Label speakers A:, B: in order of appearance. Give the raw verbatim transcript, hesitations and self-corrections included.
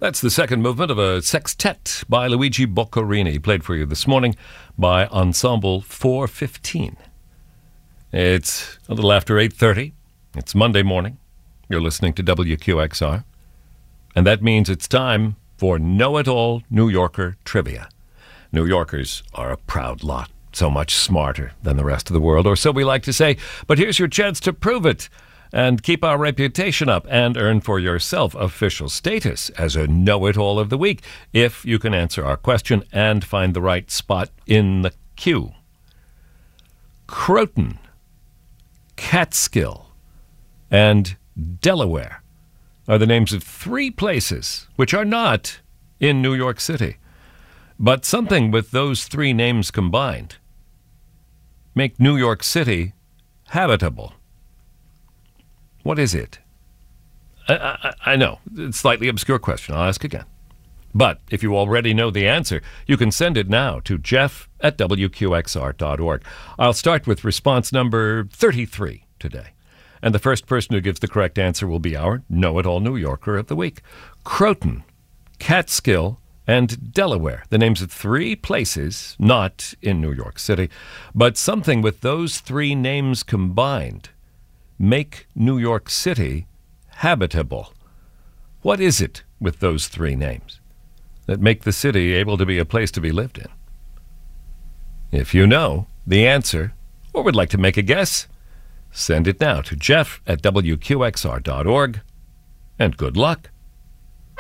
A: That's the second movement of a sextet by Luigi Boccherini, played for you this morning by Ensemble four fifteen. It's a little after eight thirty. It's Monday morning. You're listening to W Q X R. And that means it's time for Know-It-All New Yorker Trivia. New Yorkers are a proud lot, so much smarter than the rest of the world, or so we like to say. But here's your chance to prove it and keep our reputation up and earn for yourself official status as a know-it-all of the week if you can answer our question and find the right spot in the queue. Croton, Catskill, and Delaware are the names of three places which are not in New York City. But something with those three names combined make New York City habitable. What is it? I, I, I know, it's a slightly obscure question. I'll ask again. But if you already know the answer, you can send it now to jeff at w q x r dot org. I'll start with response number thirty-three today. And the first person who gives the correct answer will be our Know-It-All New Yorker of the Week. Croton, Catskill, and Delaware, the names of three places not in New York City, but something with those three names combined make New York City habitable. What is it with those three names that make the city able to be a place to be lived in? If you know the answer or would like to make a guess, send it now to jeff at w q x r dot org, and good luck.